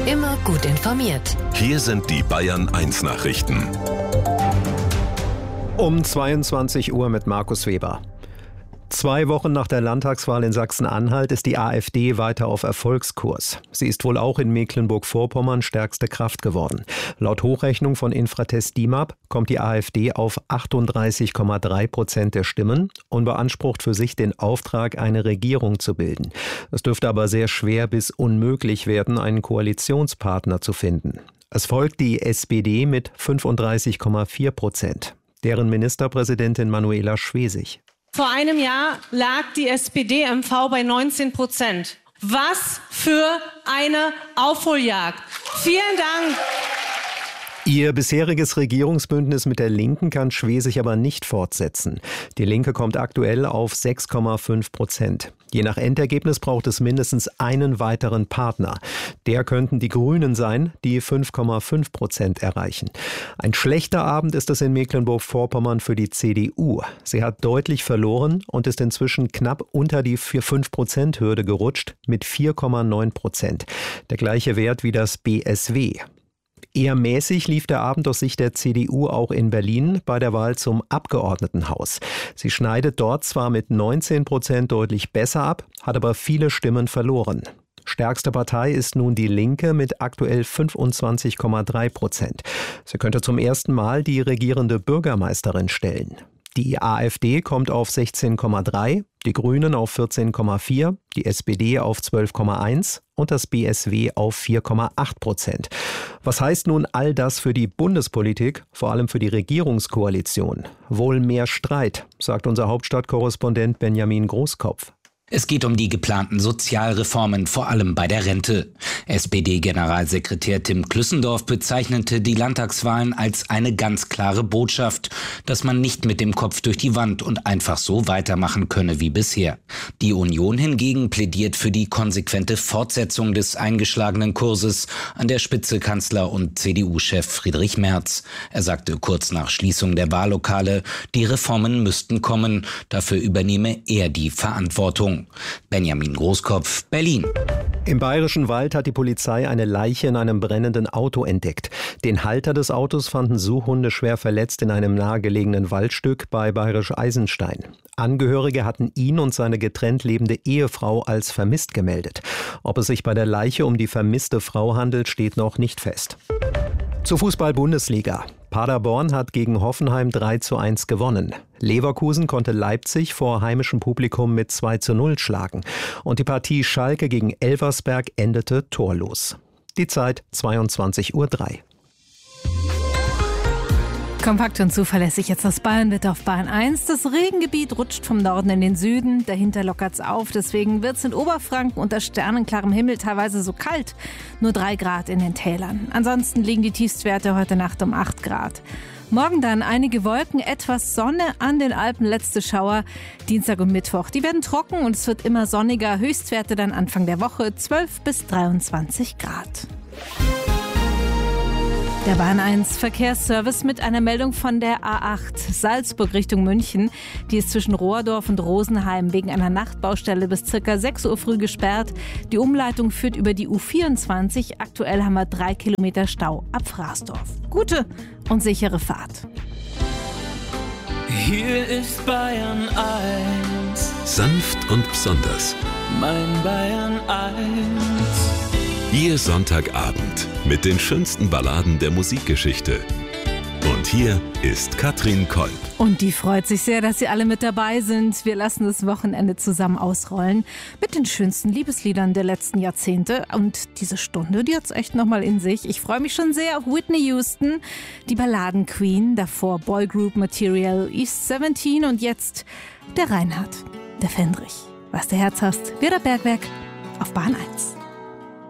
Immer gut informiert. Hier sind die Bayern 1 Nachrichten. Um 22 Uhr mit Markus Weber. 2 Wochen nach der Landtagswahl in Sachsen-Anhalt ist die AfD weiter auf Erfolgskurs. Sie ist wohl auch in Mecklenburg-Vorpommern stärkste Kraft geworden. Laut Hochrechnung von Infratest DIMAP kommt die AfD auf 38,3% der Stimmen und beansprucht für sich den Auftrag, eine Regierung zu bilden. Es dürfte aber sehr schwer bis unmöglich werden, einen Koalitionspartner zu finden. Es folgt die SPD mit 35,4%. Deren Ministerpräsidentin Manuela Schwesig. Vor einem Jahr lag die SPD-MV bei 19%. Was für eine Aufholjagd. Vielen Dank. Ihr bisheriges Regierungsbündnis mit der Linken kann Schwesig aber nicht fortsetzen. Die Linke kommt aktuell auf 6,5%. Je nach Endergebnis braucht es mindestens einen weiteren Partner. Der könnten die Grünen sein, die 5,5% erreichen. Ein schlechter Abend ist es in Mecklenburg-Vorpommern für die CDU. Sie hat deutlich verloren und ist inzwischen knapp unter die 5%-Hürde gerutscht mit 4,9%. Der gleiche Wert wie das BSW. Eher mäßig lief der Abend aus Sicht der CDU auch in Berlin bei der Wahl zum Abgeordnetenhaus. Sie schneidet dort zwar mit 19% deutlich besser ab, hat aber viele Stimmen verloren. Stärkste Partei ist nun die Linke mit aktuell 25,3%. Sie könnte zum ersten Mal die regierende Bürgermeisterin stellen. Die AfD kommt auf 16,3, die Grünen auf 14,4, die SPD auf 12,1 und das BSW auf 4,8%. Was heißt nun all das für die Bundespolitik, vor allem für die Regierungskoalition? Wohl mehr Streit, sagt unser Hauptstadtkorrespondent Benjamin Großkopf. Es geht um die geplanten Sozialreformen, vor allem bei der Rente. SPD-Generalsekretär Tim Klüssendorf bezeichnete die Landtagswahlen als eine ganz klare Botschaft, dass man nicht mit dem Kopf durch die Wand und einfach so weitermachen könne wie bisher. Die Union hingegen plädiert für die konsequente Fortsetzung des eingeschlagenen Kurses, an der Spitze Kanzler und CDU-Chef Friedrich Merz. Er sagte kurz nach Schließung der Wahllokale, die Reformen müssten kommen, dafür übernehme er die Verantwortung. Benjamin Großkopf, Berlin. Im Bayerischen Wald hat die Polizei eine Leiche in einem brennenden Auto entdeckt. Den Halter des Autos fanden Suchhunde schwer verletzt in einem nahegelegenen Waldstück bei Bayerisch Eisenstein. Angehörige hatten ihn und seine getrennt lebende Ehefrau als vermisst gemeldet. Ob es sich bei der Leiche um die vermisste Frau handelt, steht noch nicht fest. Zur Fußball-Bundesliga. Paderborn hat gegen Hoffenheim 3:1 gewonnen. Leverkusen konnte Leipzig vor heimischem Publikum mit 2:0 schlagen. Und die Partie Schalke gegen Elversberg endete torlos. Die Zeit 22:03 Uhr. Kompakt und zuverlässig jetzt das Bayernwetter auf Bayern 1. Das Regengebiet rutscht vom Norden in den Süden, dahinter lockert's auf. Deswegen wird's in Oberfranken unter sternenklarem Himmel teilweise so kalt. Nur 3 Grad in den Tälern. Ansonsten liegen die Tiefstwerte heute Nacht um 8 Grad. Morgen dann einige Wolken, etwas Sonne, an den Alpen letzte Schauer. Dienstag und Mittwoch, die werden trocken und es wird immer sonniger. Höchstwerte dann Anfang der Woche 12 bis 23 Grad. Der Bahn 1 Verkehrsservice mit einer Meldung von der A8 Salzburg Richtung München. Die ist zwischen Rohrdorf und Rosenheim wegen einer Nachtbaustelle bis ca. 6 Uhr früh gesperrt. Die Umleitung führt über die U24. Aktuell haben wir 3 Kilometer Stau ab Fraßdorf. Gute und sichere Fahrt. Hier ist Bayern 1. Sanft und besonders. Mein Bayern 1. Ihr Sonntagabend mit den schönsten Balladen der Musikgeschichte. Und hier ist Katrin Kolb. Und die freut sich sehr, dass Sie alle mit dabei sind. Wir lassen das Wochenende zusammen ausrollen mit den schönsten Liebesliedern der letzten Jahrzehnte. Und diese Stunde, die hat's echt nochmal in sich. Ich freue mich schon sehr auf Whitney Houston, die Balladenqueen, davor Boygroup Material, East 17 und jetzt der Reinhard, der Fendrich. Was du Herz hast, wir der Bergwerk auf Bahn 1.